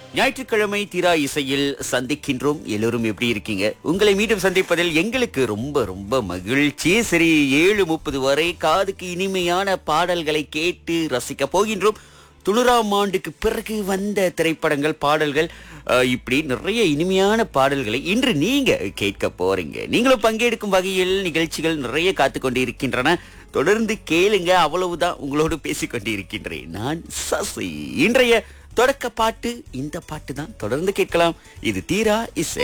ஞாயிற்றுக்கிழமை தீரா இசையில் சந்திக்கின்றோம். எல்லோரும் எப்படி இருக்கீங்க? உங்களை மீண்டும் சந்திப்பதில் எங்களுக்கு ரொம்ப ரொம்ப மகிழ்ச்சி. சரி, 7:30 வரை காதுக்கு இனிமையான பாடல்களை கேட்டு ரசிக்க போகின்றோம். 90ஆம் ஆண்டுக்கு பிறகு வந்த திரைப்படங்கள், பாடல்கள், இப்படி நிறைய இனிமையான பாடல்களை இன்று நீங்க கேட்க போறீங்க. நீங்களும் பங்கெடுக்கும் வகையில் நிகழ்ச்சிகள் நிறைய காத்து கொண்டு இருக்கின்றன. தொடர்ந்து கேளுங்க. அவ்வளவுதான், உங்களோடு பேசிக்கொண்டு இருக்கின்றேன் நான் சசி. இன்றைய தொடக்க பாட்டு இந்த பாட்டு தான். தொடர்ந்து கேட்கலாம். இது தீரா இசை.